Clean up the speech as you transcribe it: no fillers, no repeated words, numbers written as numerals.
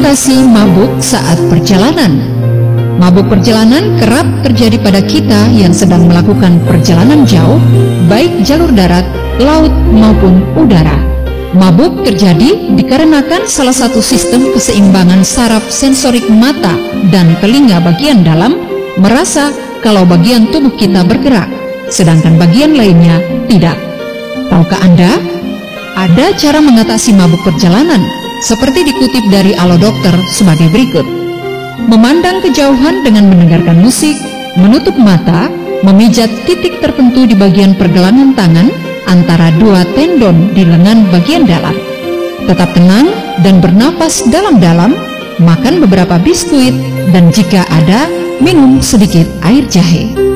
Mengatasi mabuk saat perjalanan. Mabuk perjalanan kerap terjadi pada kita yang sedang melakukan perjalanan jauh, baik jalur darat, laut, maupun udara. Mabuk terjadi dikarenakan salah satu sistem keseimbangan saraf sensorik mata dan telinga bagian dalam merasa kalau bagian tubuh kita bergerak, sedangkan bagian lainnya tidak. Tahukah Anda? Ada cara mengatasi mabuk perjalanan, seperti dikutip dari Alo Dokter sebagai berikut. Memandang kejauhan dengan mendengarkan musik, menutup mata, memijat titik tertentu di bagian pergelangan tangan antara dua tendon di lengan bagian dalam. Tetap tenang dan bernapas dalam-dalam, makan beberapa biskuit, dan jika ada, minum sedikit air jahe.